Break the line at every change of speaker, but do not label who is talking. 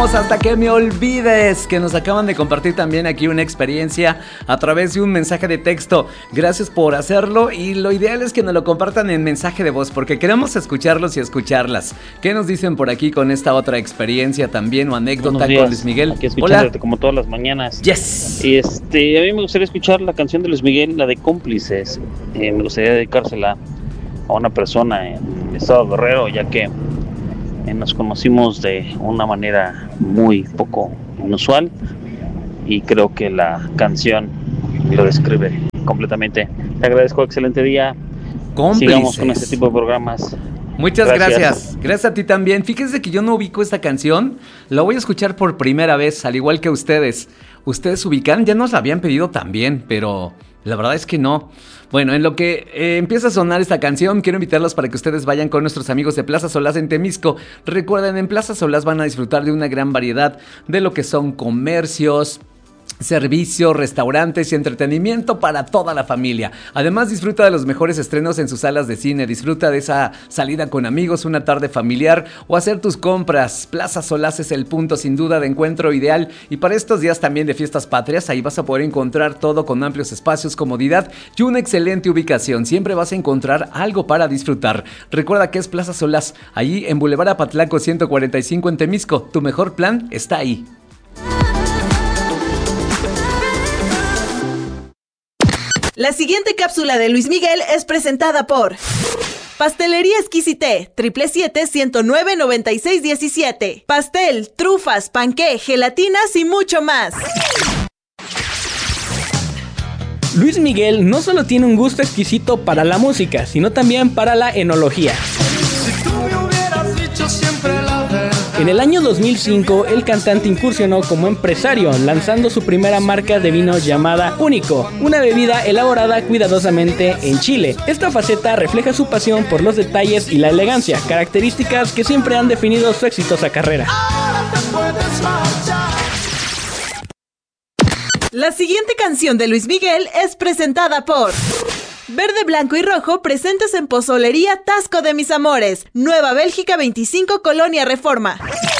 somos Hasta que me olvides, que nos acaban de compartir también aquí una experiencia a través de un mensaje de texto. Gracias por hacerlo y lo ideal es que nos lo compartan en mensaje de voz porque queremos escucharlos y escucharlas. ¿Qué nos dicen por aquí con esta otra experiencia también o anécdota con Luis Miguel?
Aquí escuchándote como todas las mañanas.
Yes.
Y a mí me gustaría escuchar la canción de Luis Miguel, la de Cómplices. Me gustaría dedicársela a una persona en Estado Guerrero, ya que nos conocimos de una manera muy poco inusual y creo que la canción lo describe completamente. Te agradezco, excelente día.
Cómplices.
Sigamos con este tipo de programas.
Muchas gracias. Gracias a ti también. Fíjense que yo no ubico esta canción. La voy a escuchar por primera vez, al igual que ustedes. ¿Ustedes ubican? Ya nos la habían pedido también, pero la verdad es que no. Bueno, en lo que empieza a sonar esta canción, quiero invitarlos para que ustedes vayan con nuestros amigos de Plaza Solás en Temisco. Recuerden, en Plaza Solás van a disfrutar de una gran variedad de lo que son comercios, servicios, restaurantes y entretenimiento para toda la familia. Además, disfruta de los mejores estrenos en sus salas de cine. Disfruta de esa salida con amigos, una tarde familiar o hacer tus compras. Plaza Solás es el punto sin duda de encuentro ideal. Y para estos días también de fiestas patrias, ahí vas a poder encontrar todo con amplios espacios, comodidad y una excelente ubicación. Siempre vas a encontrar algo para disfrutar. Recuerda que es Plaza Solás, allí en Boulevard Apatlaco 145 en Temisco. Tu mejor plan está ahí.
La siguiente cápsula de Luis Miguel es presentada por Pastelería Exquisité, 777-109-9617. Pastel, trufas, panqué, gelatinas y mucho más.
Luis Miguel no solo tiene un gusto exquisito para la música, sino también para la enología. En el año 2005, el cantante incursionó como empresario, lanzando su primera marca de vino llamada Único, una bebida elaborada cuidadosamente en Chile. Esta faceta refleja su pasión por los detalles y la elegancia, características que siempre han definido su exitosa carrera.
La siguiente canción de Luis Miguel es presentada por Verde, Blanco y Rojo, presentes en Pozolería Tasco de Mis Amores, Nueva Bélgica 25, Colonia Reforma.